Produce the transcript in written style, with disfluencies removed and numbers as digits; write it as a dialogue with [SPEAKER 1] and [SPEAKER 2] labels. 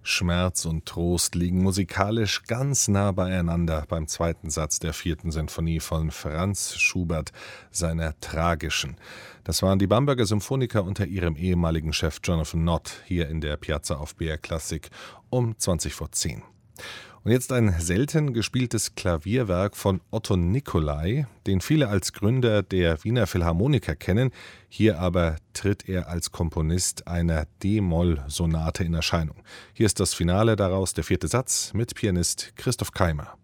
[SPEAKER 1] Schmerz und Trost liegen musikalisch ganz nah beieinander beim zweiten Satz der 4. Sinfonie von Franz Schubert, seiner tragischen. Das waren die Bamberger Symphoniker unter ihrem ehemaligen Chef Jonathan Nott hier in der Piazza auf BR Klassik um 20:10. Und jetzt ein selten gespieltes Klavierwerk von Otto Nicolai, den viele als Gründer der Wiener Philharmoniker kennen. Hier aber tritt er als Komponist einer D-Moll-Sonate in Erscheinung. Hier ist das Finale daraus, der 4. Satz mit Pianist Christoph Keimer.